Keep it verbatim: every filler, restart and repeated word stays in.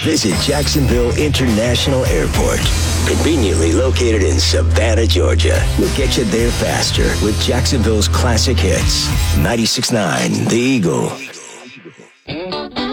Visit Jacksonville International Airport. Conveniently located in Savannah, Georgia. We'll get you there faster with Jacksonville's classic hits. ninety-six point nine The Eagle.